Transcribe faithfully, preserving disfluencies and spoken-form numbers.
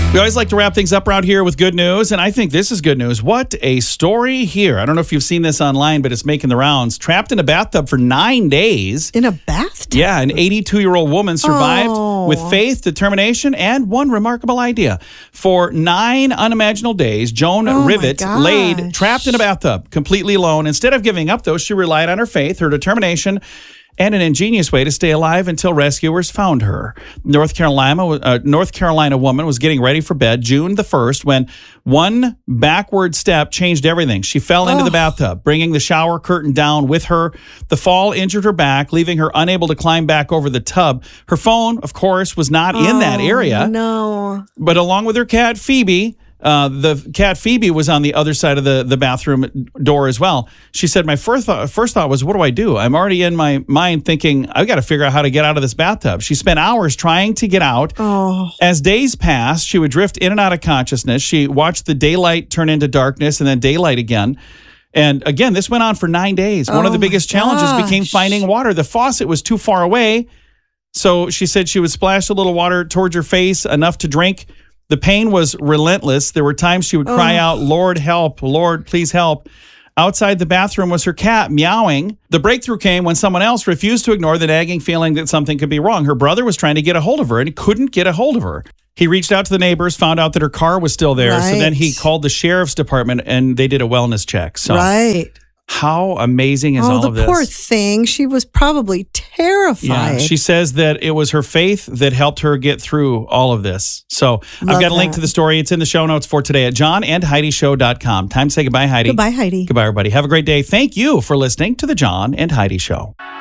We always like to wrap things up around here with good news, and I think this is good news. What a story here. I don't know if you've seen this online, but it's making the rounds. Trapped in a bathtub for nine days. In a bathtub? Yeah, an eighty-two-year-old woman survived Oh. with faith, determination, and one remarkable idea. For nine unimaginable days, Joan Oh my Rivet gosh. laid trapped in a bathtub, completely alone. Instead of giving up, though, she relied on her faith, her determination, and an ingenious way to stay alive until rescuers found her. North Carolina, uh, North Carolina woman was getting ready for bed June the first when one backward step changed everything. She fell into Oh. the bathtub, bringing the shower curtain down with her. The fall injured her back, leaving her unable to climb back over the tub. Her phone, of course, was not in that area, No. but along with her cat, Phoebe, Uh, the cat Phoebe was on the other side of the, the bathroom door as well. She said, my first thought, first thought was, what do I do? I'm already in my mind thinking, I've got to figure out how to get out of this bathtub. She spent hours trying to get out. Oh. As days passed, she would drift in and out of consciousness. She watched the daylight turn into darkness and then daylight again. And again, this went on for nine days. One of the Oh biggest my challenges became gosh. finding water. The faucet was too far away. So she said she would splash a little water towards her face, enough to drink. The pain was relentless. There were times she would cry Oh. out, Lord, help. Lord, please help. Outside the bathroom was her cat meowing. The breakthrough came when someone else refused to ignore the nagging feeling that something could be wrong. Her brother was trying to get a hold of her and couldn't get a hold of her. He reached out to the neighbors, found out that her car was still there. So then he Right. called the sheriff's department and they did a wellness check. So Right. how amazing is Oh, all the of this? poor thing. She was probably terrified. Yeah, she says that it was her faith that helped her get through all of this. So I've Love got a link that. to the story. It's in the show notes for today at john and heidi show dot com. Time to say goodbye, Heidi. Goodbye, Heidi. Goodbye, everybody. Have a great day. Thank you for listening to the John and Heidi Show.